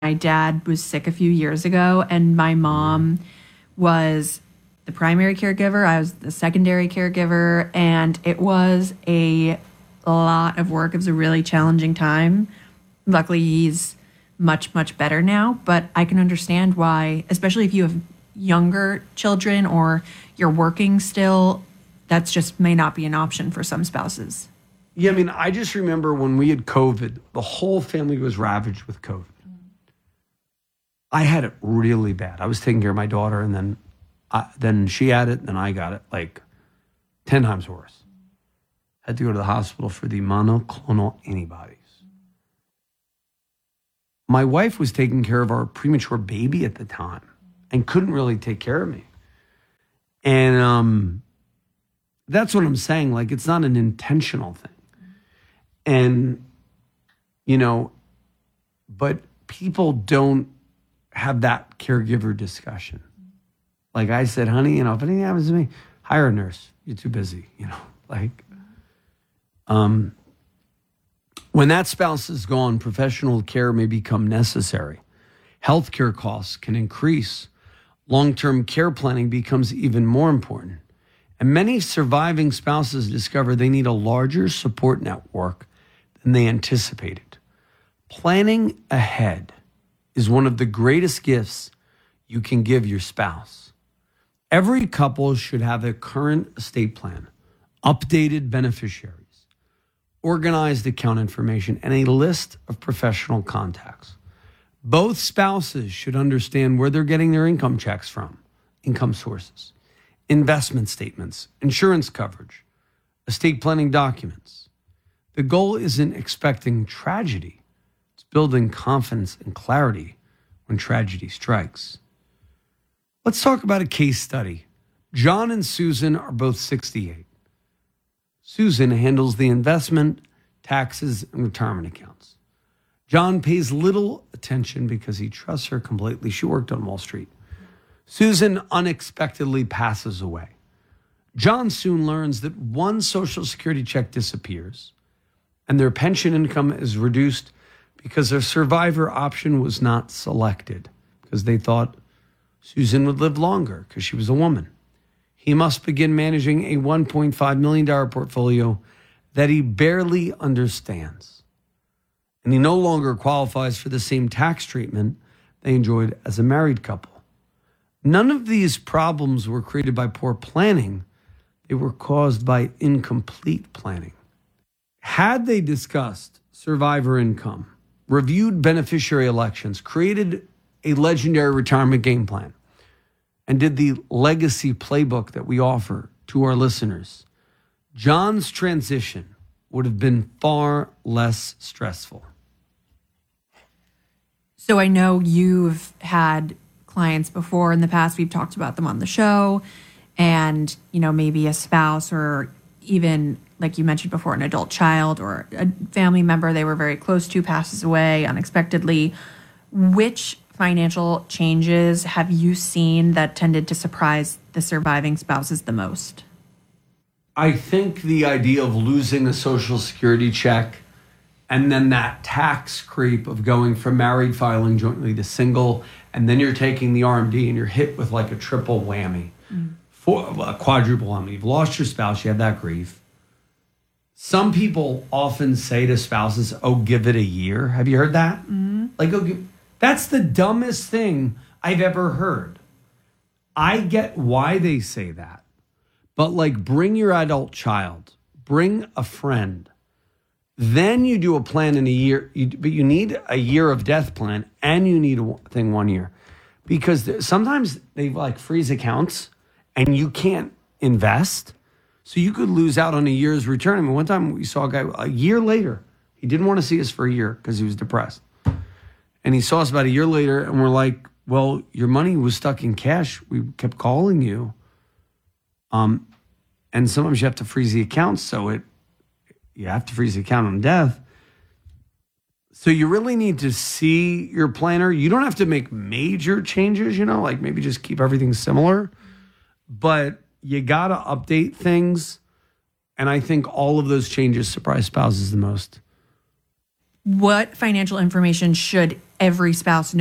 My dad was sick a few years ago, and my mom was the primary caregiver. I was the secondary caregiver, and it was a lot of work. It was a really challenging time. Luckily, he's much, much better now, but I can understand why, especially if you have younger children or you're working still, that's just may not be an option for some spouses. Yeah, I mean, I just remember when we had COVID, the whole family was ravaged with COVID. I had it really bad. I was taking care of my daughter, and then she had it, and then I got it, like 10 times worse. Had to go to the hospital for the monoclonal antibodies. My wife was taking care of our premature baby at the time and couldn't really take care of me. And that's what I'm saying. Like, it's not an intentional thing. And, but people don't have that caregiver discussion. Like I said, honey, if anything happens to me, hire a nurse. You're too busy, when that spouse is gone, professional care may become necessary. Healthcare costs can increase. Long-term care planning becomes even more important. And many surviving spouses discover they need a larger support network than they anticipated. Planning ahead is one of the greatest gifts you can give your spouse. Every couple should have a current estate plan, updated beneficiaries, organized account information, and a list of professional contacts. Both spouses should understand where they're getting their income checks from, income sources, investment statements, insurance coverage, estate planning documents. The goal isn't expecting tragedy. It's building confidence and clarity when tragedy strikes. Let's talk about a case study. John and Susan are both 68. Susan handles the investment, taxes, and retirement accounts. John pays little attention because he trusts her completely. She worked on Wall Street. Susan unexpectedly passes away. John soon learns that one Social Security check disappears and their pension income is reduced because their survivor option was not selected because they thought Susan would live longer because she was a woman. He must begin managing a $1.5 million portfolio that he barely understands. And he no longer qualifies for the same tax treatment they enjoyed as a married couple. None of these problems were created by poor planning. They were caused by incomplete planning. Had they discussed survivor income, reviewed beneficiary elections, created a legendary retirement game plan, and did the legacy playbook that we offer to our listeners, John's transition would have been far less stressful. So I know you've had clients before in the past. We've talked about them on the show, and, maybe a spouse or even, like you mentioned before, an adult child or a family member they were very close to passes away unexpectedly. Which financial changes have you seen that tended to surprise the surviving spouses the most? I think the idea of losing a Social Security check and then that tax creep of going from married filing jointly to single, and then you're taking the RMD and you're hit with like a triple whammy, a quadruple whammy. You've lost your spouse, you have that grief. Some people often say to spouses, oh, give it a year. Have you heard that? That's the dumbest thing I've ever heard. I get why they say that. But bring your adult child, bring a friend. Then you do a plan in a year. But you need a year of death plan and you need a thing 1 year. Because sometimes they freeze accounts and you can't invest. So you could lose out on a year's return. I mean, one time we saw a guy a year later. He didn't want to see us for a year because he was depressed. And he saw us about a year later, and we're like, well, your money was stuck in cash. We kept calling you. And sometimes you have to freeze the account, so you have to freeze the account on death. So you really need to see your planner. You don't have to make major changes, maybe just keep everything similar. But you got to update things. And I think all of those changes surprise spouses the most. what financial information should every spouse know